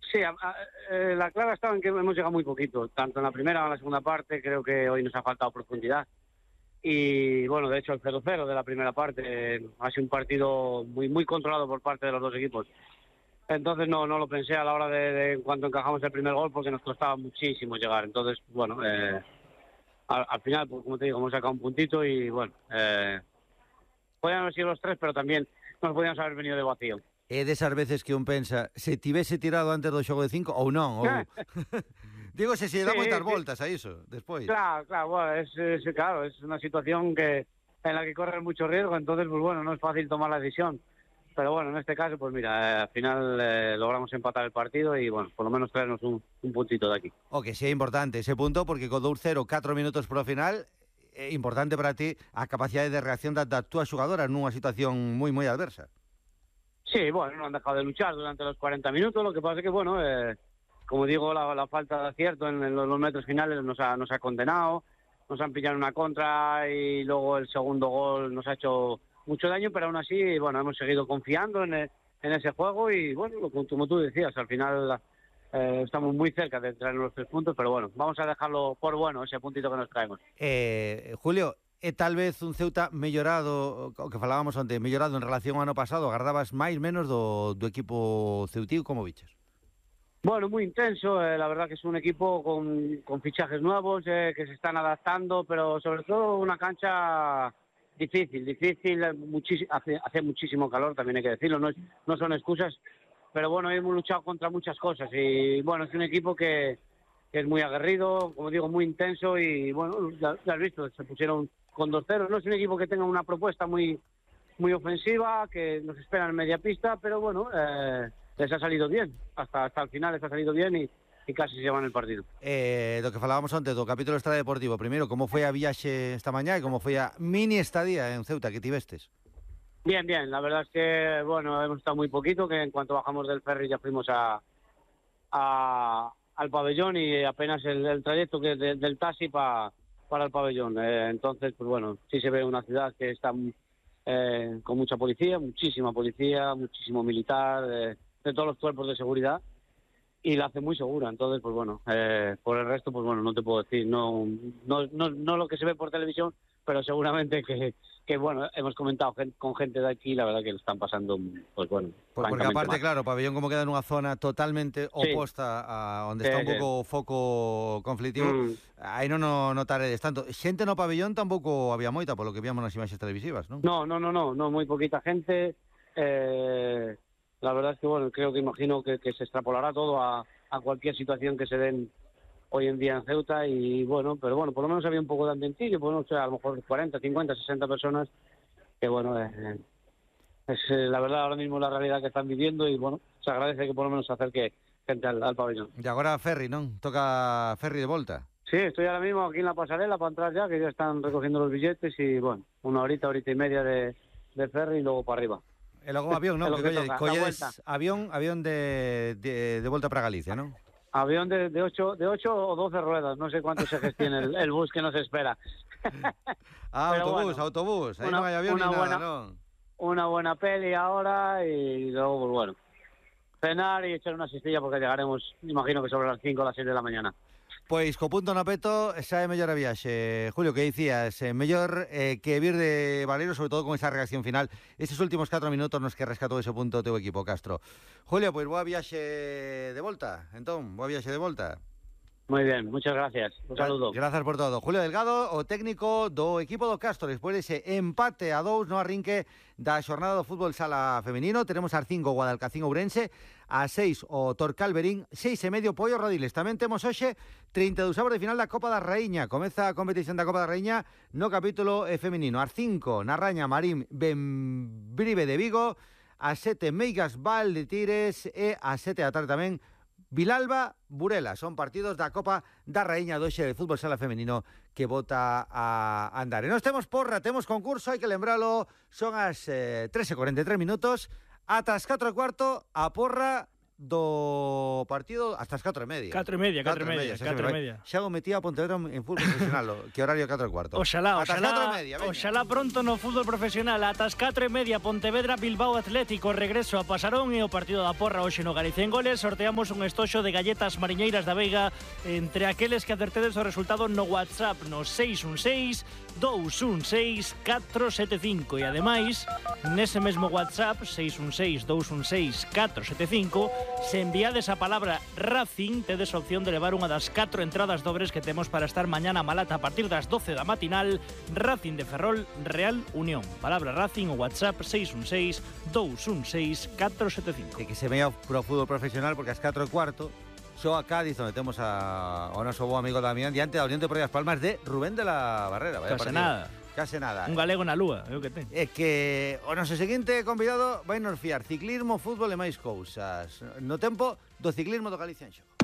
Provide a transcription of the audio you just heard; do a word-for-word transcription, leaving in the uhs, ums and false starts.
Sí, a, a, eh, la clave estaba en que hemos llegado muy poquito, tanto en la primera como en la segunda parte. Creo que hoy nos ha faltado profundidad. Y bueno, de hecho el cero cero de la primera parte eh, ha sido un partido muy muy controlado por parte de los dos equipos. Entonces no no lo pensé a la hora de, de en cuanto encajamos el primer gol, porque nos costaba muchísimo llegar. Entonces, bueno, eh, al, al final, pues, como te digo, hemos sacado un puntito y bueno, eh, podían haber sido los tres, pero también nos podíamos haber venido de vacío. É desas veces que un pensa, se tivese tirado antes do xogo de cinco ou non, ou... Digo, se se dá Sí, moitas sí. voltas a iso, despois. Claro, claro, bueno, es, es, claro, es una situación que en la que corre mucho riesgo, entonces, pues bueno, no es fácil tomar la decisión. Pero bueno, en este caso, pues mira, eh, al final eh, logramos empatar el partido y bueno, por lo menos traernos un, un puntito de aquí. O que sea importante ese punto, porque con dous cero, catro minutos pro final, é importante para ti a capacidade de reacción da, da túa xogadora nunha situación moi, moi adversa. Sí, bueno, no han dejado de luchar durante los cuarenta minutos, lo que pasa es que, bueno, eh, como digo, la, la falta de acierto en, en los, los metros finales nos ha, nos ha condenado, nos han pillado una contra y luego el segundo gol nos ha hecho mucho daño, pero aún así, bueno, hemos seguido confiando en, el, en ese juego y, bueno, como tú decías, al final eh, estamos muy cerca de traer los tres puntos, pero bueno, vamos a dejarlo por bueno, ese puntito que nos traemos. Eh, Julio, é tal vez un Ceuta mellorado, o que falábamos onte, mellorado en relación ao ano pasado, agardabas máis menos do, do equipo ceutío, como biches? Bueno, muy intenso, eh, la verdad que es un equipo con, con fichajes nuevos, eh, que se están adaptando, pero sobre todo una cancha difícil, difícil, muchis- hace, hace muchísimo calor, también hay que decirlo, no, es, no son excusas, pero bueno, hemos luchado contra muchas cosas y bueno, es un equipo que, que es muy aguerrido, como digo, muy intenso y bueno, ya, ya has visto, se pusieron con dos cero, no es un equipo que tenga una propuesta muy, muy ofensiva, que nos espera en media pista, pero bueno, eh, les ha salido bien, hasta hasta el final les ha salido bien y, y casi se llevan el partido. Eh, do que falábamos onte do capítulo extradeportivo, primeiro, como foi a viaxe esta mañá e como foi a mini estadía en Ceuta que tivestes? Bien, bien, la verdad es que, bueno, hemos estado muy poquito, que en cuanto bajamos del ferry ya fuimos a, a al pabellón y apenas el, el trayecto que de, del taxi pa, para el pabellón. Eh, entonces, pues bueno, sí se ve una ciudad que está eh, con mucha policía, muchísima policía, muchísimo militar, eh, de todos los cuerpos de seguridad, y la hace muy segura. Entonces, pues bueno, eh, por el resto, pues bueno, no te puedo decir, no, no, no, no lo que se ve por televisión, pero seguramente que, que bueno, hemos comentado con gente de aquí, la verdad que lo están pasando, pues bueno, Por, porque aparte, mal. claro, o pabellón como queda nunha zona totalmente oposta sí. a onde sí, está un pouco o sí. foco conflictivo, mm. aí non o notaredes tanto. Xente no pabellón tampouco había moita, polo que víamos nas imaxes televisivas, non? No, no, no, no, no, moi poquita gente. Eh, la verdad es que, bueno, creo que imagino que, que se extrapolará todo a, a cualquier situación que se den hoy en día en Ceuta y bueno, pero bueno, por lo menos había un poco de ambientillo, pues no sé, a lo mejor cuarenta, cincuenta, sesenta personas, que bueno, eh, es eh, la verdad ahora mismo la realidad que están viviendo y bueno, se agradece que por lo menos se acerque gente al, al pabellón. E agora ferry, non? Toca ferry de volta. Sí, estoy ahora mismo aquí en la pasarela para entrar ya, que ya están recogiendo los billetes y bueno, una horita, horita y media de, de ferry y luego para arriba. E logo avión, non? que Que toca, colledes avión, avión de, de, de volta para Galicia, non? Avión de, de, ocho, de ocho o doce ruedas, no sé cuántos ejes tiene el, el bus que nos espera. Ah, Pero autobús, bueno, autobús, ahí una, non hai avión ni nada, buena, non? Una buena peli ahora y luego, pues bueno, cenar y echar una siestilla porque llegaremos, imagino que sobre las cinco o las seis de la mañana. Pois co punto no peto xa é mellor a viaxe. Julio, que dicías, eh, mellor eh, que vir de Valero, sobre todo con esa reacción final, estes últimos catro minutos nos que rescatou ese punto o teu equipo, Castro. Julio, pois boa viaxe de volta, entón, boa viaxe de volta. Muy bien, muchas gracias. Un saludo. Gracias por todo. Julio Delgado, o técnico do equipo do Castro, despois dese empate a dous no arrinque da xornada do fútbol sala femenino. Tenemos ar cinco Guadalcacín Ourense, a seis o Torcal Berín, seis e medio Pollo Rodiles. Tamén temos hoxe trinta e dous avos de final da Copa da Raíña. Comeza a competición da Copa da Raíña no capítulo femenino. Ar cinco na Raña Marín Benbrive de Vigo, a sete Meigas Val de Tires e a sete da tarde tamén Vilalba, Burela. Son partidos da Copa da Raíña doxe de fútbol sala femenino que bota a andar. E nós temos porra, temos concurso, hai que lembralo, son as eh, tres e cuarenta e tres minutos, ata as catro e cuarto, a porra do partido hasta as catro e media. catro e media, catro e media, catro e media. Xa go metía a Pontevedra en fútbol profesional, que horario catro e cuarto. Oxalá, ata oxalá, media, oxalá pronto no fútbol profesional. Ata as catro e media, Pontevedra, Bilbao Atlético, regreso a Pasarón e o partido da porra hoxe no Galicia en Goles. Sorteamos un estoxo de galletas mariñeiras da Veiga entre aqueles que acertedes o resultado no WhatsApp no seis un seis, dous un seis, catro sete cinco e ademais nese mesmo WhatsApp seis un seis, dous un seis, catro sete cinco se enviades a palabra Racing tedes a opción de levar unha das catro entradas dobres que temos para estar mañana a Malata a partir das doce da matinal. Racing de Ferrol, Real Unión. Palabra Racing o WhatsApp seis un seis, dous un seis, catro sete cinco. E que se vea pro fútbol profesional porque ás catro e cuarto xo a Cádiz, onde temos a, ao noso bo amigo Damián diante da Unión de Provias Palmas de Rubén de la Barrera. Vaya Case partido. nada. Case nada. Un galego na lúa, é o que ten. É que o noso seguinte convidado vai nos fiar ciclismo, fútbol e máis cousas. No tempo do ciclismo do Galicia en Xogo.